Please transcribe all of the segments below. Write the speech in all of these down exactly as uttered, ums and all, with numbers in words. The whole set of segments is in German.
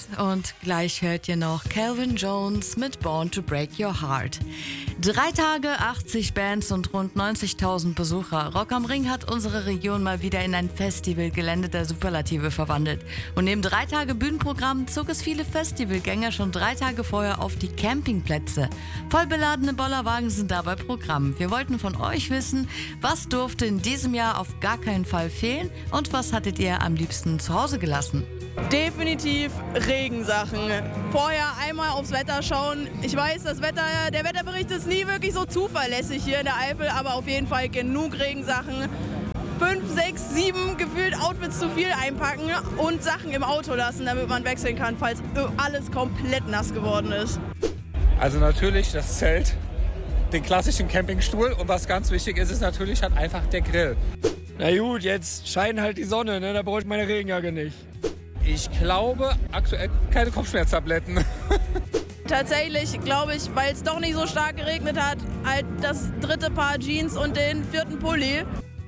und gleich hört ihr noch Calvin Jones mit Born to Break Your Heart. Drei Tage, achtzig Bands und rund neunzigtausend Besucher. Rock am Ring hat unsere Region mal wieder in ein Festivalgelände der Superlative verwandelt. Und neben drei Tage Bühnenprogramm zog es viele Festivalgänger schon drei Tage vorher auf die Campingplätze. Vollbeladene Bollerwagen sind dabei Programm. Wir wollten von euch wissen, was durfte in diesem Jahr auf gar keinen Fall fehlen und was hattet ihr am liebsten zu Hause gelassen? Definitiv Regensachen. Vorher einmal aufs Wetter schauen. Ich weiß, das Wetter, der Wetterbericht ist nie wirklich so zuverlässig hier in der Eifel, aber auf jeden Fall genug Regensachen. Fünf, sechs, sieben gefühlt Outfits zu viel einpacken und Sachen im Auto lassen, damit man wechseln kann, falls alles komplett nass geworden ist. Also natürlich das Zelt, den klassischen Campingstuhl und was ganz wichtig ist, ist natürlich halt einfach der Grill. Na gut, jetzt scheint halt die Sonne, ne? Da brauche ich meine Regenjacke nicht. Ich glaube, aktuell keine Kopfschmerztabletten. Tatsächlich glaube ich, weil es doch nicht so stark geregnet hat, halt das dritte Paar Jeans und den vierten Pulli.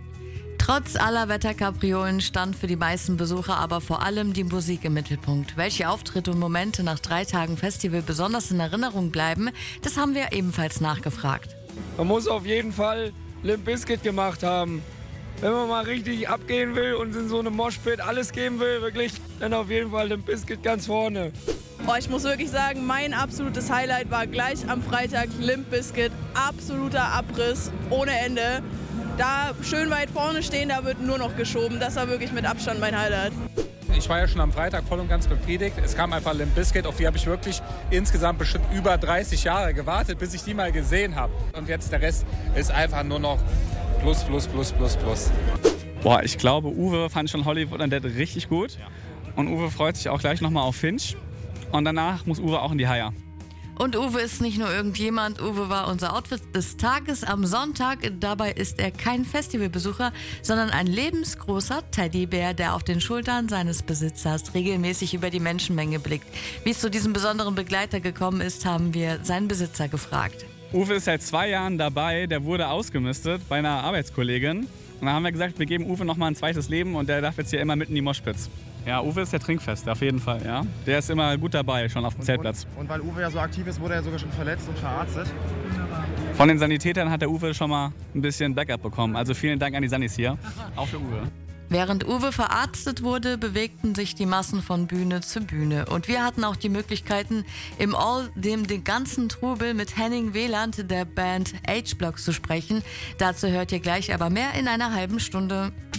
Trotz aller Wetterkapriolen stand für die meisten Besucher aber vor allem die Musik im Mittelpunkt. Welche Auftritte und Momente nach drei Tagen Festival besonders in Erinnerung bleiben, das haben wir ebenfalls nachgefragt. Man muss auf jeden Fall Limp Bizkit gemacht haben. Wenn man mal richtig abgehen will und in so einem Moshpit alles geben will, wirklich, dann auf jeden Fall Limp Bizkit ganz vorne. Oh, ich muss wirklich sagen, mein absolutes Highlight war gleich am Freitag Limp Bizkit. Absoluter Abriss, ohne Ende. Da schön weit vorne stehen, da wird nur noch geschoben. Das war wirklich mit Abstand mein Highlight. Ich war ja schon am Freitag voll und ganz befriedigt. Es kam einfach Limp Bizkit, auf die habe ich wirklich insgesamt bestimmt über dreißig Jahre gewartet, bis ich die mal gesehen habe. Und jetzt der Rest ist einfach nur noch plus, plus, plus, plus, plus. Boah, ich glaube, Uwe fand schon Hollywood Undead richtig gut. Und Uwe freut sich auch gleich nochmal auf Finch. Und danach muss Uwe auch in die Haia. Und Uwe ist nicht nur irgendjemand, Uwe war unser Outfit des Tages am Sonntag. Dabei ist er kein Festivalbesucher, sondern ein lebensgroßer Teddybär, der auf den Schultern seines Besitzers regelmäßig über die Menschenmenge blickt. Wie es zu diesem besonderen Begleiter gekommen ist, haben wir seinen Besitzer gefragt. Uwe ist seit zwei Jahren dabei, der wurde ausgemistet bei einer Arbeitskollegin. Und dann haben wir gesagt, wir geben Uwe noch mal ein zweites Leben und der darf jetzt hier immer mitten in die Moshpits. Ja, Uwe ist der Trinkfest, auf jeden Fall, ja. Der ist immer gut dabei, schon auf dem und, Zeltplatz. Und, und weil Uwe ja so aktiv ist, wurde er sogar schon verletzt und verarztet. Von den Sanitätern hat der Uwe schon mal ein bisschen Backup bekommen. Also vielen Dank an die Sanis hier, auch für Uwe. Während Uwe verarztet wurde, bewegten sich die Massen von Bühne zu Bühne. Und wir hatten auch die Möglichkeiten, im All dem den ganzen Trubel mit Henning Wieland der Band H-Block zu sprechen. Dazu hört ihr gleich aber mehr in einer halben Stunde.